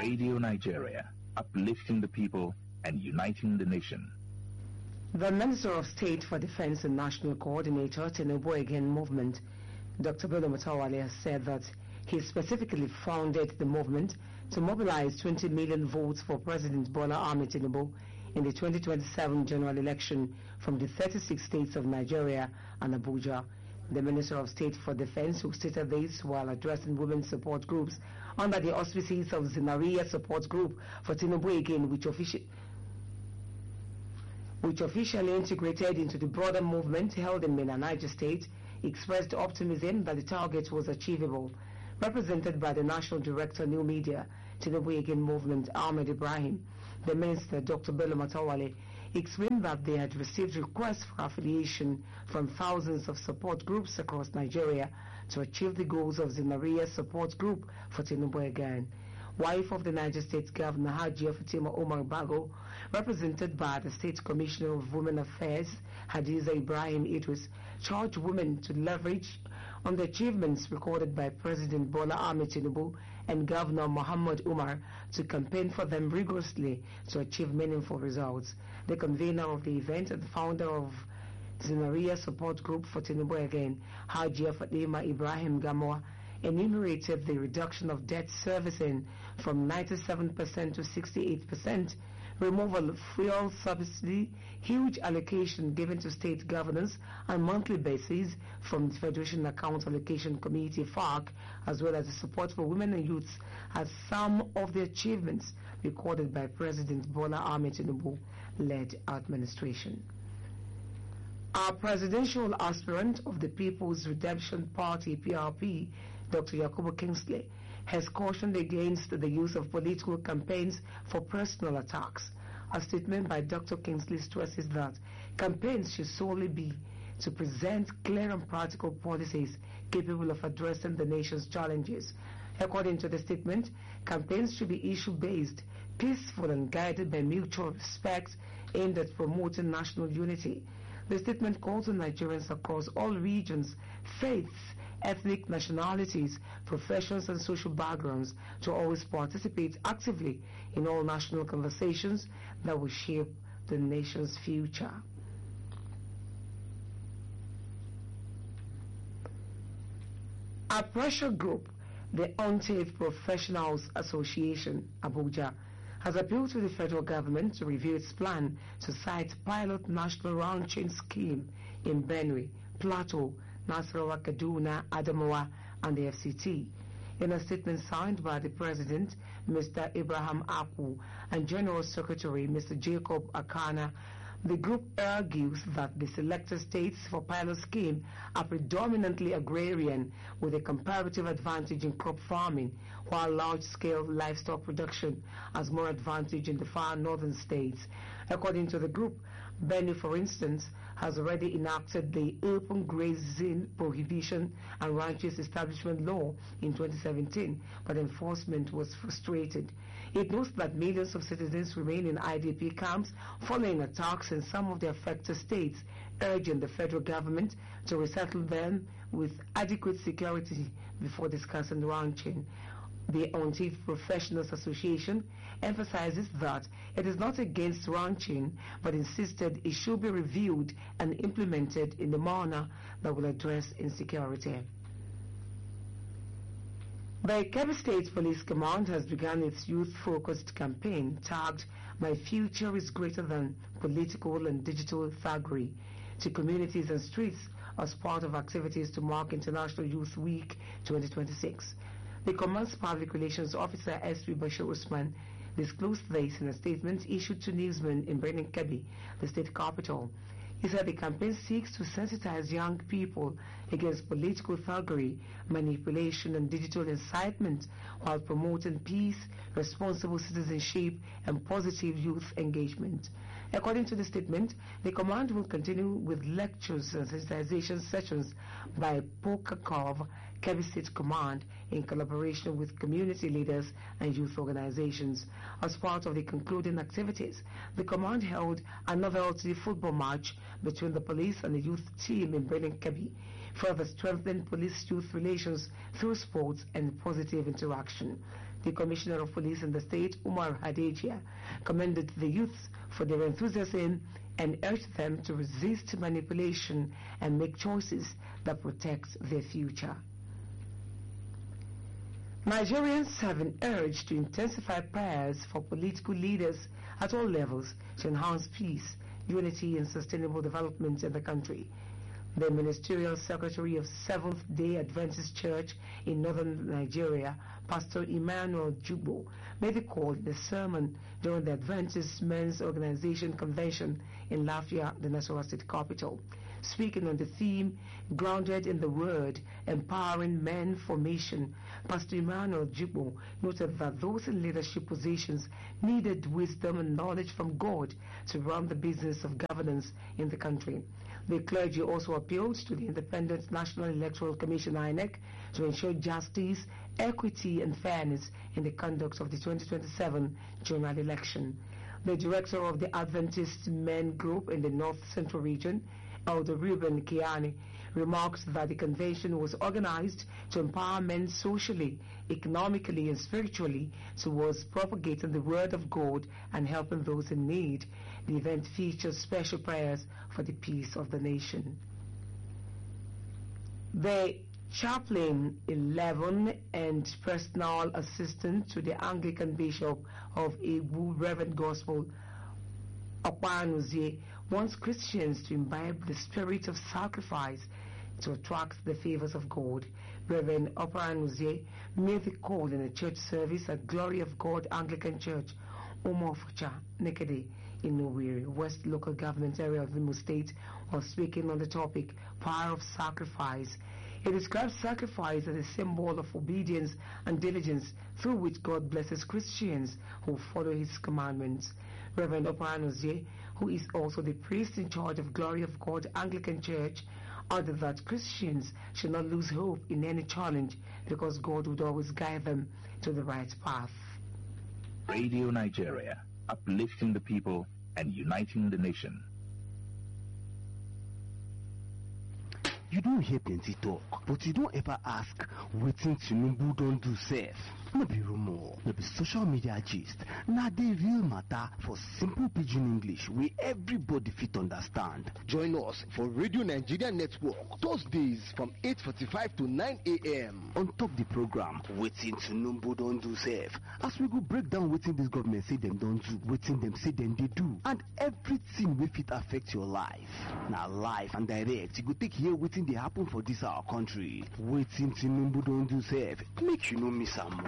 Radio Nigeria, uplifting the people and uniting the nation. The Minister of State for Defense and National Coordinator, Tinubu Again Movement, Dr. Bello Mutawale, has said that he specifically founded the movement to mobilize 20 million votes for President Bola Ahmed Tinubu in the 2027 general election from the 36 states of Nigeria and Abuja. The Minister of State for Defense, who stated this while addressing women's support groups under the auspices of Zinariya Support Group for Tinubu Again, which officially integrated into the broader movement held in Minna, Niger State, expressed optimism that the target was achievable. Represented by the National Director, New Media, Tinubu Again Movement, Ahmed Ibrahim, the Minister, Dr. Bello Mutawale, explained that they had received requests for affiliation from thousands of support groups across Nigeria to achieve the goals of Zinariya Support Group for Tinubu Again. Wife of the Niger State Governor Hajia Fatima Omar Bago, represented by the State Commissioner of Women Affairs, Hadiza Ibrahim Idris, charged women to leverage on the achievements recorded by President Bola Ahmed Tinubu and Governor Muhammad Umar to campaign for them rigorously to achieve meaningful results. The convener of the event and founder of Zinariya Support Group for Tinubu Again, Hajia Fatima Ibrahim Gamoa, enumerated the reduction of debt servicing from 97% to 68%, removal of fuel subsidy, huge allocation given to state governors on monthly basis from the Federation Account Allocation Committee, FARC, as well as the support for women and youths as some of the achievements recorded by President Bola Ahmed Tinubu-led administration. Our presidential aspirant of the People's Redemption Party, PRP, Dr. Yakubu Kingsley, has cautioned against the use of political campaigns for personal attacks. A statement by Dr. Kingsley stresses that campaigns should solely be to present clear and practical policies capable of addressing the nation's challenges. According to the statement, campaigns should be issue-based, peaceful and guided by mutual respect aimed at promoting national unity. The statement calls on Nigerians across all regions, faiths, ethnic nationalities, professions and social backgrounds to always participate actively in all national conversations that will shape the nation's future. A pressure group, the Untamed Professionals Association, Abuja, has appealed to the federal government to review its plan to cite pilot national ranching scheme in Benue, Plateau, Nasarawa, Kaduna, Adamawa, and the FCT. In a statement signed by the President, Mr. Abraham Akwu, and General Secretary, Mr. Jacob Akana, the group argues that the selected states for pilot scheme are predominantly agrarian with a comparative advantage in crop farming, while large-scale livestock production has more advantage in the far northern states. According to the group, Benue, for instance, has already enacted the Open Grazing Prohibition and Ranches Establishment Law in 2017, but enforcement was frustrated. It notes that millions of citizens remain in IDP camps following attacks in some of the affected states, urging the federal government to resettle them with adequate security before discussing ranching. The Untamed Professionals Association emphasizes that it is not against ranching, but insisted it should be reviewed and implemented in a manner that will address insecurity. The Kebbi State Police Command has begun its youth-focused campaign tagged "My Future is Greater Than Political and Digital Thuggery" to communities and streets as part of activities to mark International Youth Week 2026. The Command's Public Relations Officer, S.P. Bashir Usman, disclosed this in a statement issued to newsmen in Birnin Kebbi, the state capital. He said the campaign seeks to sensitize young people against political thuggery, manipulation, and digital incitement while promoting peace, responsible citizenship, and positive youth engagement. According to the statement, the command will continue with lectures and sensitization sessions by POCACOV, Kebbi State Command, in collaboration with community leaders and youth organizations. As part of the concluding activities, the command held a novelty football match between the police and the youth team in Birnin Kebbi. further strengthen police-youth relations through sports and positive interaction. The Commissioner of Police in the state, Umar Hadejia, commended the youths for their enthusiasm and urged them to resist manipulation and make choices that protect their future. Nigerians have been urged to intensify prayers for political leaders at all levels to enhance peace, unity and sustainable development in the country. The Ministerial Secretary of Seventh-day Adventist Church in northern Nigeria, Pastor Emmanuel Jugbo, made the call in a sermon during the Adventist Men's Organization Convention in Lafia, the Nasarawa State capital. Speaking on the theme, Grounded in the Word, Empowering Men Formation, Pastor Emmanuel Jugbo noted that those in leadership positions needed wisdom and knowledge from God to run the business of governance in the country. The clergy also appealed to the Independent National Electoral Commission (INEC) to ensure justice, equity and fairness in the conduct of the 2027 general election. The director of the Adventist Men Group in the North Central Region, Elder Reuben Kiani, remarks that the convention was organized to empower men socially, economically and spiritually towards propagating the word of God and helping those in need. The event features special prayers for the peace of the nation. The chaplain 11 and personal assistant to the Anglican Bishop of Ebu, Reverend Gospel Okpanuzie, wants Christians to imbibe the spirit of sacrifice to attract the favors of God. Reverend Okpanuzie made the call in a church service at Glory of God Anglican Church, Omofucha, Nekede, in Owerri, West Local Government Area of Imo State, while speaking on the topic, Power of Sacrifice. He describes sacrifice as a symbol of obedience and diligence through which God blesses Christians who follow His commandments. Reverend Okpanuzie, who is also the priest in charge of Glory of God Anglican Church, added that Christians should not lose hope in any challenge because God would always guide them to the right path. Radio Nigeria, uplifting the people and uniting the nation. You don't hear plenty talk, but you don't ever ask wetin Tinubu don do sef. No be rumor, no be social media gist. Na the real matter for simple pidgin English wey everybody fit understand. Join us for Radio Nigeria Network, Thursdays from 8:45 to 9 a.m. On top the program, wetin Tinubu don do sef, as we go break down wetin this government say dem don do, wetin dem say dem dey do, and everything wey fit affect your life. Na live and direct, you go take hear wetin dey happen for this our country. Wetin Tinubu don do sef, make you no miss am.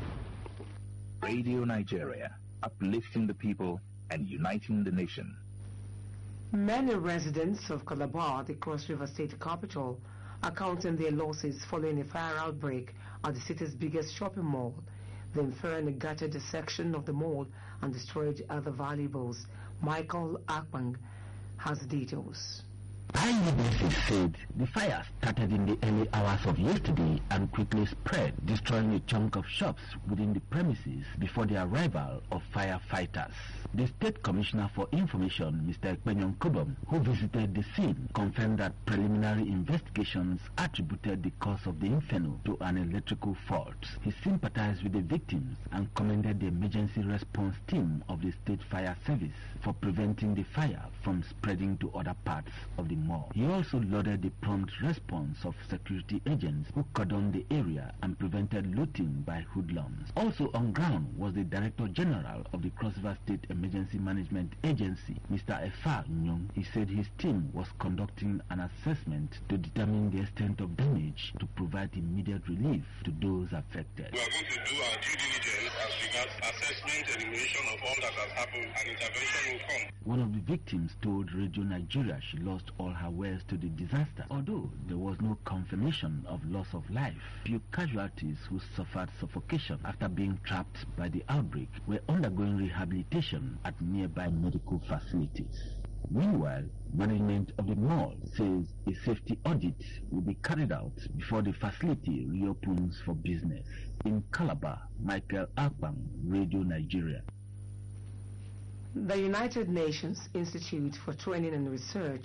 Radio Nigeria, uplifting the people and uniting the nation. Many residents of Calabar, the Cross River State capital, are counting their losses following a fire outbreak at the city's biggest shopping mall. The inferno gutted a section of the mall and destroyed other valuables. Michael Akpang has details. Eyewitnesses said the fire started in the early hours of yesterday and quickly spread, destroying a chunk of shops within the premises before the arrival of firefighters. The State Commissioner for Information, Mr. Ekpenyon Kobom, who visited the scene, confirmed that preliminary investigations attributed the cause of the inferno to an electrical fault. He sympathized with the victims and commended the emergency response team of the State Fire Service for preventing the fire from spreading to other parts of the mall. He also lauded the prompt response of security agents who cordoned the area and prevented looting by hoodlums. Also on ground was the Director General of the Cross River State Emergency Management Agency, Mr. Efa Nyong. He said his team was conducting an assessment to determine the extent of damage to provide immediate relief to those affected. We are going to do our due diligence as regards assessment, elimination of all that has happened, and intervention will come. One of the victims told Radio Nigeria she lost all her wares to the disaster, although there was no confirmation of loss of life. Few casualties who suffered suffocation after being trapped by the outbreak were undergoing rehabilitation at nearby medical facilities. Meanwhile, management of the mall says a safety audit will be carried out before the facility reopens for business. In Calabar, Michael Akpang, Radio Nigeria. The United Nations Institute for Training and Research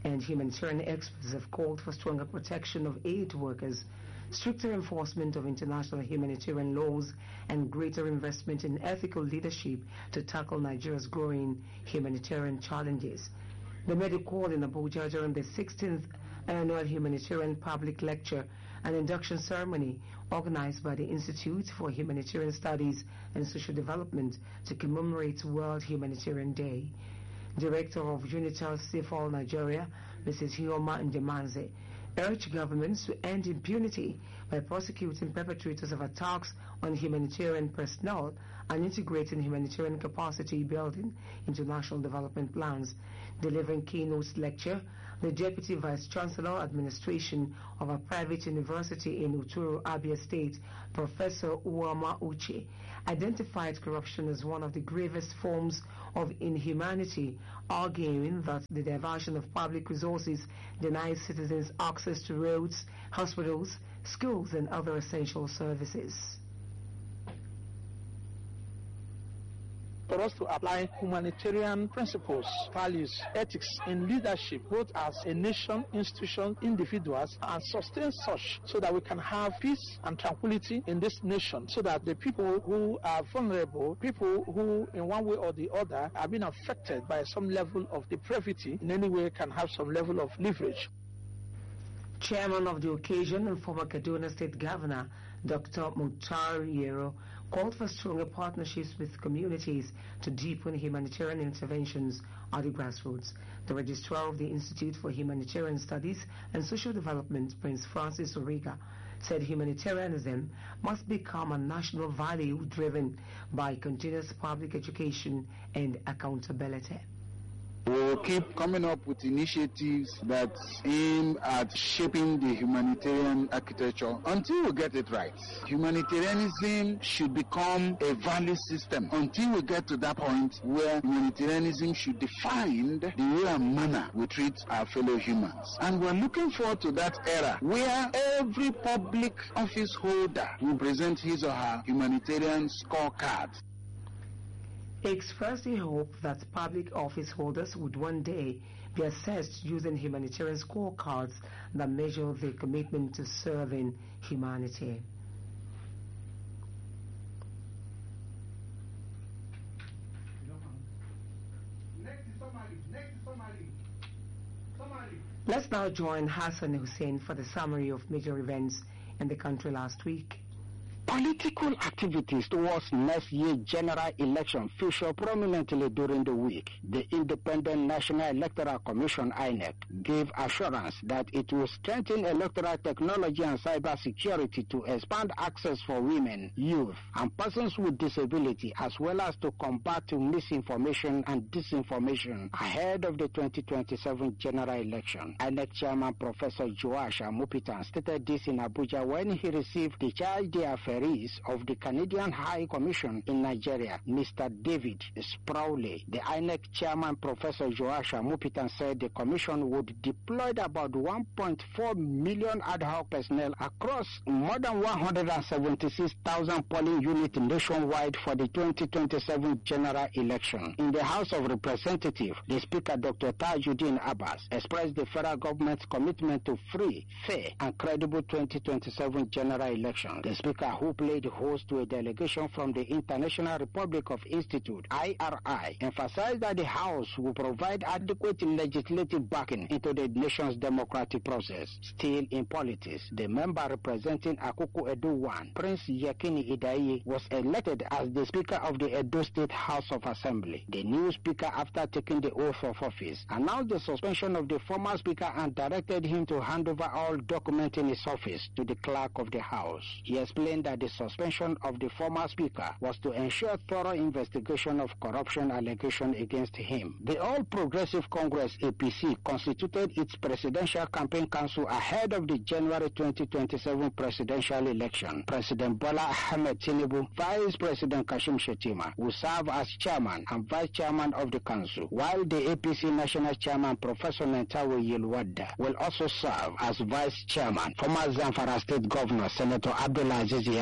and humanitarian experts have called for stronger protection of aid workers, stricter enforcement of international humanitarian laws, and greater investment in ethical leadership to tackle Nigeria's growing humanitarian challenges. They made a call in Abuja during the 16th Annual Humanitarian Public Lecture and Induction Ceremony organized by the Institute for Humanitarian Studies and Social Development to commemorate World Humanitarian Day. Director of Unitel CFOL Nigeria, Mrs. Hioma Ndemanze, urged governments to end impunity by prosecuting perpetrators of attacks on humanitarian personnel and integrating humanitarian capacity building into national development plans. Delivering keynote lecture, the Deputy Vice Chancellor Administration of a private university in Uturu, Abia State, Professor Uwama Uche, identified corruption as one of the gravest forms of inhumanity, arguing that the diversion of public resources denies citizens access to roads, hospitals, schools, and other essential services. For us to apply humanitarian principles, values, ethics in leadership, both as a nation, institution, individuals, and sustain such so that we can have peace and tranquility in this nation, so that the people who are vulnerable, people who in one way or the other are being affected by some level of depravity in any way, can have some level of leverage. Chairman of the occasion and former Kaduna State Governor, Dr. Mukhtar Yero, called for stronger partnerships with communities to deepen humanitarian interventions at the grassroots. The Registrar of the Institute for Humanitarian Studies and Social Development, Prince Francis Origa, said humanitarianism must become a national value driven by continuous public education and accountability. We will keep coming up with initiatives that aim at shaping the humanitarian architecture until we get it right. Humanitarianism should become a value system until we get to that point where humanitarianism should define the way and manner we treat our fellow humans. And we're looking forward to that era where every public office holder will present his or her humanitarian scorecard. He expressed a hope that public office holders would one day be assessed using humanitarian scorecards that measure their commitment to serving humanity. Let's now join Hassan Hussein for the summary of major events in the country last week. Political activities towards next year's general election feature prominently during the week. The Independent National Electoral Commission, INEC, gave assurance that it will strengthen electoral technology and cyber security to expand access for women, youth, and persons with disability, as well as to combat misinformation and disinformation ahead of the 2027 general election. INEC Chairman Professor Joash Amupitan stated this in Abuja when he received the charge d'affaires of the Canadian High Commission in Nigeria, Mr. David Sprowley. The INEC Chairman Professor Joash Amupitan said the Commission would deploy about 1.4 million ad hoc personnel across more than 176,000 polling units nationwide for the 2027 general election. In the House of Representatives, the Speaker Dr. Tajuddin Abbas expressed the federal government's commitment to free, fair, and credible 2027 general election. The Speaker, who played host to a delegation from the International Republic of Institute, IRI, emphasized that the House will provide adequate legislative backing into the nation's democratic process. Still in politics, the member representing Akuku Edo 1, Prince Yekini Idayi, was elected as the Speaker of the Edo State House of Assembly. The new Speaker, after taking the oath of office, announced the suspension of the former Speaker and directed him to hand over all documents in his office to the Clerk of the House. He explained that the suspension of the former Speaker was to ensure thorough investigation of corruption allegations against him. The All Progressive Congress APC constituted its Presidential Campaign Council ahead of the January 2027 presidential election. President Bola Ahmed Tinubu, Vice President Kashim Shettima will serve as Chairman and Vice Chairman of the Council, while the APC National Chairman Professor Nentawe Yilwada will also serve as Vice Chairman. Former Zamfara State Governor Senator Abdulaziz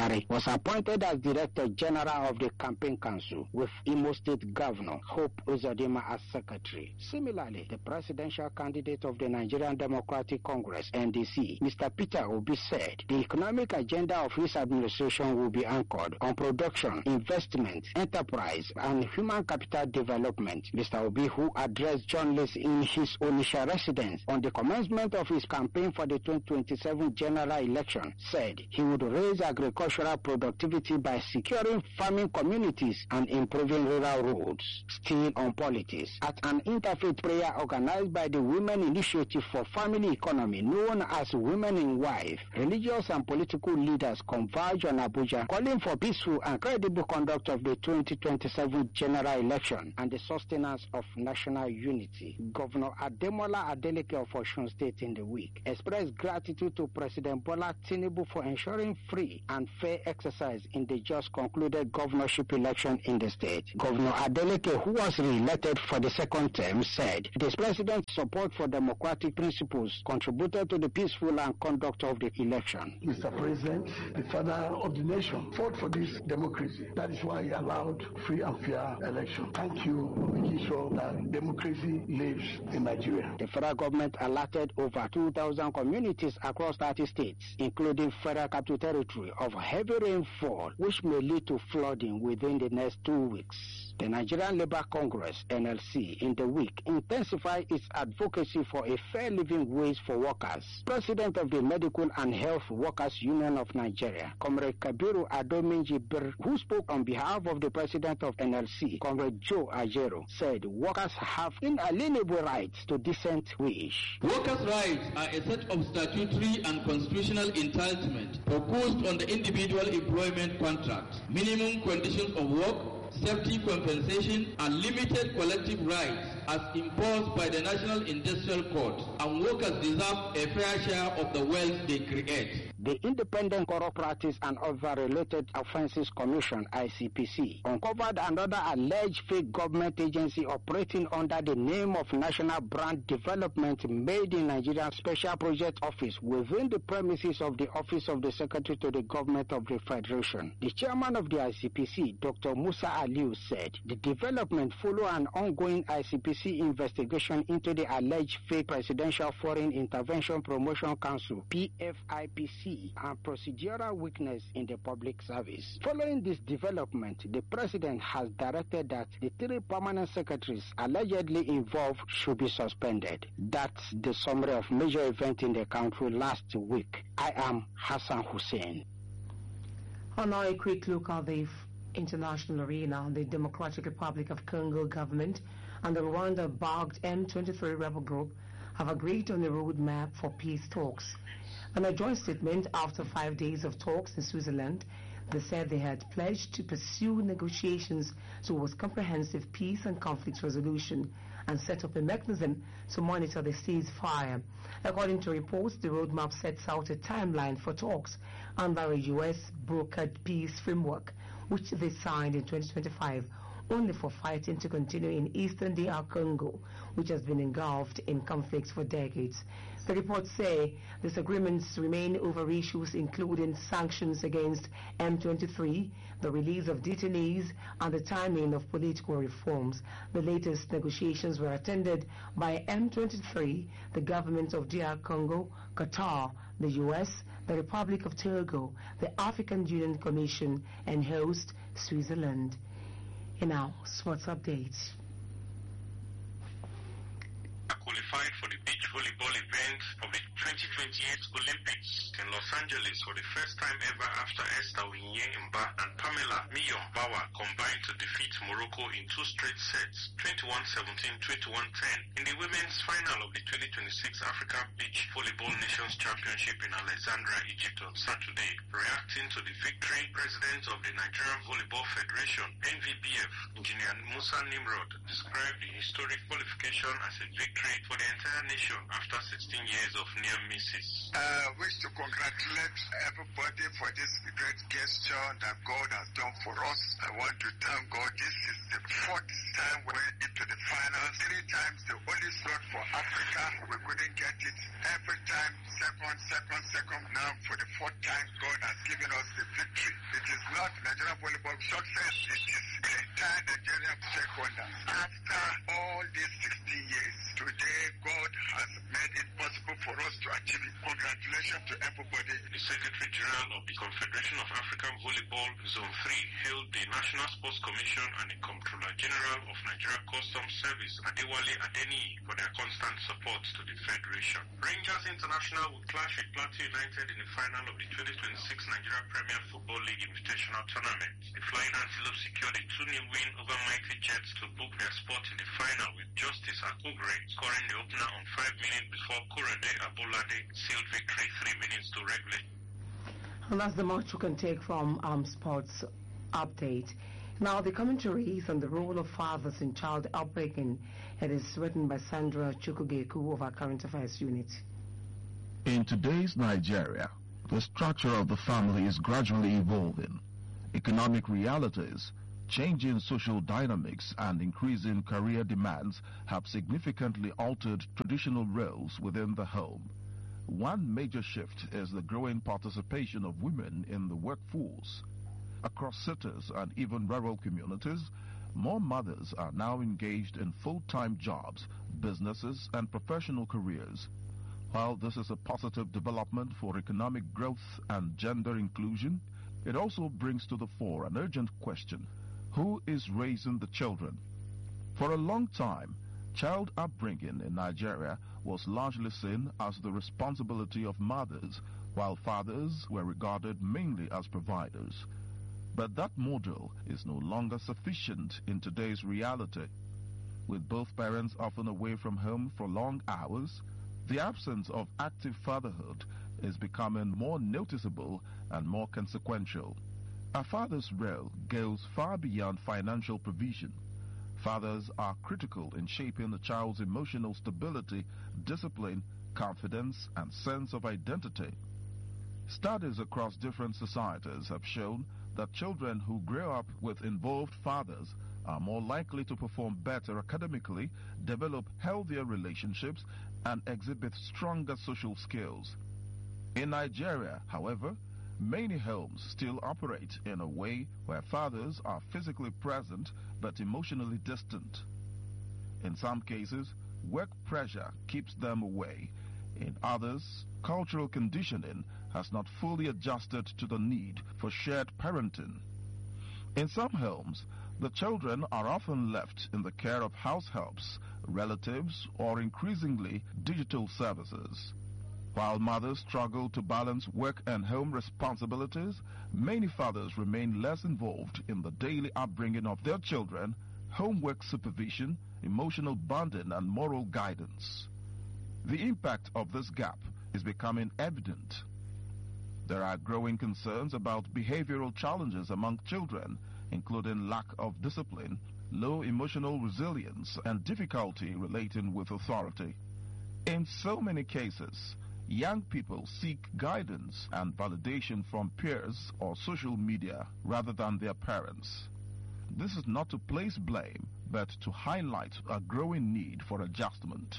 Yari was appointed as Director General of the Campaign Council, with Imo State Governor Hope Uzodinma as Secretary. Similarly, the presidential candidate of the Nigerian Democratic Congress, NDC, Mr. Peter Obi, said the economic agenda of his administration will be anchored on production, investment, enterprise, and human capital development. Mr. Obi, who addressed journalists in his Onitsha residence on the commencement of his campaign for the 2027 general election, said he would raise agricultural productivity by securing farming communities and improving rural roads. Still on politics, at an interfaith prayer organized by the Women Initiative for Family Economy, known as Women in Wife, religious and political leaders converge on Abuja, calling for peaceful and credible conduct of the 2027 general election and the sustenance of national unity. Governor Ademola Adeleke of Osun State in the week expressed gratitude to President Bola Tinubu for ensuring free and fair exercise in the just concluded governorship election in the state. Governor Adeleke, who was re-elected for the second term, said this president's support for democratic principles contributed to the peaceful and conduct of the election. Mr. President, the father of the nation, fought for this democracy. That is why he allowed free and fair election. Thank you for making sure that democracy lives in Nigeria. The federal government allotted over 2,000 communities across 30 states, including Federal Capital Territory, of heavy rainfall, which may lead to flooding within the next 2 weeks. The Nigerian Labour Congress, NLC, in the week intensified its advocacy for a fair living wage for workers. President of the Medical and Health Workers Union of Nigeria, Comrade Kabiru Adominji Bir, who spoke on behalf of the president of NLC, Comrade Joe Ajero, said workers have inalienable rights to decent wage. Workers' rights are a set of statutory and constitutional entitlements proposed on the individual employment contract, minimum conditions of work, safety compensation, and limited collective rights as imposed by the National Industrial Court, and workers deserve a fair share of the wealth they create. The Independent Corrupt Practice and Other Related Offences Commission, ICPC, uncovered another alleged fake government agency operating under the name of National Brand Development Made in Nigeria Special Project Office within the premises of the Office of the Secretary to the Government of the Federation. The chairman of the ICPC, Dr. Musa Aliu, said the development follow an ongoing ICPC investigation into the alleged fake Presidential Foreign Intervention Promotion Council, PFIPC, and procedural weakness in the public service. Following this development, the president has directed that the 3 permanent secretaries allegedly involved should be suspended. That's the summary of major events in the country last week. I am Hassan Hussein. On now a quick look at the international arena. The Democratic Republic of Congo government and the Rwanda-backed M23 rebel group have agreed on a roadmap for peace talks. In a joint statement after 5 days of talks in Switzerland, they said they had pledged to pursue negotiations towards comprehensive peace and conflict resolution and set up a mechanism to monitor the ceasefire. According to reports, the roadmap sets out a timeline for talks under a U.S.-brokered peace framework, which they signed in 2025, only for fighting to continue in eastern DR Congo, which has been engulfed in conflicts for decades. The reports say disagreements remain over issues including sanctions against M23, the release of detainees, and the timing of political reforms. The latest negotiations were attended by M23, the government of DR Congo, Qatar, the U.S., the Republic of Togo, the African Union Commission, and host Switzerland. And now, sports updates. Qualified for the beach volleyball event of the 2028 Olympics in Los Angeles for the first time ever after Esther Winyemba and Pamela Miyombawa combined to defeat Morocco in 2 straight sets, 21-17, 21-10, in the women's final of the 2026 Africa Beach Volleyball Nations Championship in Alexandria, Egypt on Saturday. Reacting to the victory, President of the Nigerian Volleyball Federation, NVBF, Engineer Musa Nimrod, described the historic qualification as a victory for the entire nation after 16 years of near misses. I wish to congratulate everybody for this great gesture that God has done for us. I want to thank God. This is the 4th time we're into the finals. 3 times the only slot for Africa. We couldn't get it. Every time, second. Now for the 4th time, God has given us the victory. It is not Nigerian volleyball success. It is the entire Nigerian stakeholders. After all these 16 years, today God has made it possible for us to achieve it. Congratulations to everybody. The Secretary General of the Confederation of African Volleyball, Zone 3, hailed the National Sports Commission and the Comptroller General of Nigeria Customs Service, Adewale Adeni, for their constant support to the Federation. Rangers International will clash with Plateau United in the final of the 2026 Nigeria Premier Football League Invitational Tournament. The Flying Antelopes secured a 2-0 win over Mighty Jets to book their spot in the final, with Justice Akugre scoring the opener on 5 minutes before Korede Abolade sealed victory 3 minutes to regulation. And that's the much you can take from Sports Update. Now, the commentary is on the role of fathers in child upbringing. It is written by Sandra Chukwugeku of our Current Affairs Unit. In today's Nigeria, the structure of the family is gradually evolving. Economic realities, changing social dynamics, and increasing career demands have significantly altered traditional roles within the home. One major shift is the growing participation of women in the workforce. Across cities and even rural communities, more mothers are now engaged in full-time jobs, businesses, and professional careers. While this is a positive development for economic growth and gender inclusion, it also brings to the fore an urgent question: who is raising the children? For a long time, child upbringing in Nigeria was largely seen as the responsibility of mothers, while fathers were regarded mainly as providers. But that model is no longer sufficient in today's reality. With both parents often away from home for long hours, the absence of active fatherhood is becoming more noticeable and more consequential. A father's role goes far beyond financial provision. Fathers are critical in shaping a child's emotional stability, discipline, confidence, and sense of identity. Studies across different societies have shown that children who grow up with involved fathers are more likely to perform better academically, develop healthier relationships, and exhibit stronger social skills. In Nigeria, however, many homes still operate in a way where fathers are physically present but emotionally distant. In some cases, work pressure keeps them away. In others, cultural conditioning has not fully adjusted to the need for shared parenting. In some homes, the children are often left in the care of house helps, relatives, or increasingly digital services. While mothers struggle to balance work and home responsibilities, many fathers remain less involved in the daily upbringing of their children, homework supervision, emotional bonding, and moral guidance. The impact of this gap is becoming evident. There are growing concerns about behavioral challenges among children, including lack of discipline, low emotional resilience, and difficulty relating with authority. In so many cases, young people seek guidance and validation from peers or social media rather than their parents. This is not to place blame, but to highlight a growing need for adjustment.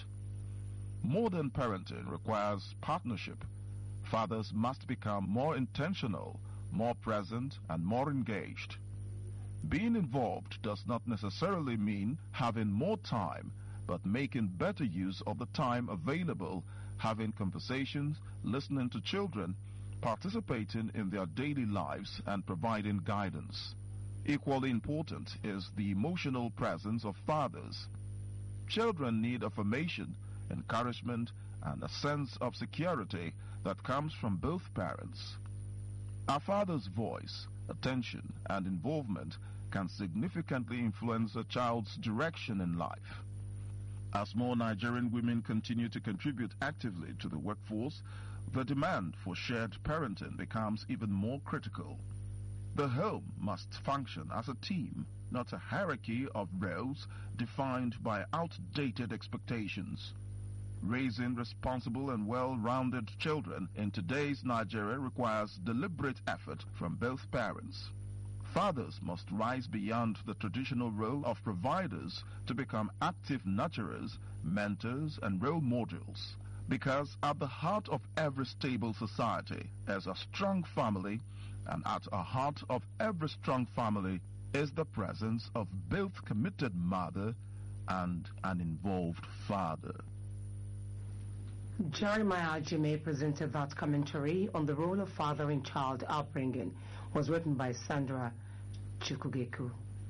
Modern parenting requires partnership. Fathers must become more intentional, more present, and more engaged. Being involved does not necessarily mean having more time, but making better use of the time available, having conversations, listening to children, participating in their daily lives, and providing guidance. Equally important is the emotional presence of fathers. Children need affirmation, encouragement, and a sense of security that comes from both parents. A father's voice, attention, and involvement can significantly influence a child's direction in life. As more Nigerian women continue to contribute actively to the workforce, the demand for shared parenting becomes even more critical. The home must function as a team, not a hierarchy of roles defined by outdated expectations. Raising responsible and well-rounded children in today's Nigeria requires deliberate effort from both parents. Fathers must rise beyond the traditional role of providers to become active nurturers, mentors, and role models. Because at the heart of every stable society is a strong family, and at the heart of every strong family is the presence of both committed mother and an involved father. Jeremiah Jime presented that commentary on the role of father in child upbringing. Was written by Sandra Chukwugeku.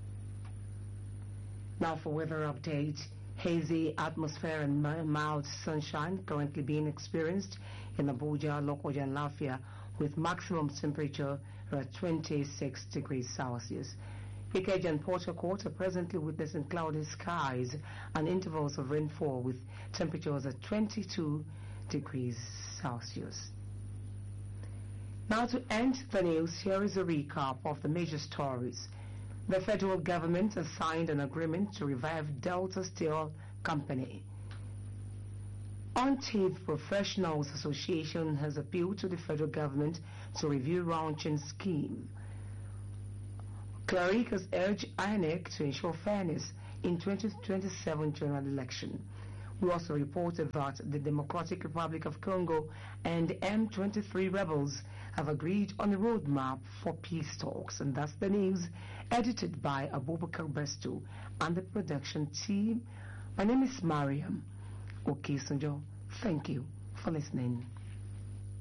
Now for weather update. Hazy atmosphere and mild sunshine currently being experienced in Abuja, Lokoja, and Lafia, with maximum temperature at 26 degrees Celsius. Ikeja and Port Harcourt are presently witnessing cloudy skies and intervals of rainfall with temperatures at 22 degrees Celsius. Now to end the news, here is a recap of the major stories. The federal government has signed an agreement to revive Delta Steel Company. On-Chief Professionals Association has appealed to the federal government to review ranching scheme. Cleric has urged INEC to ensure fairness in 2027 general election. We also reported that the Democratic Republic of Congo and M23 rebels have agreed on a roadmap for peace talks. And that's the news, edited by Abubakar Bestu and the production team. My name is Mariam Okesunjo. Thank you for listening.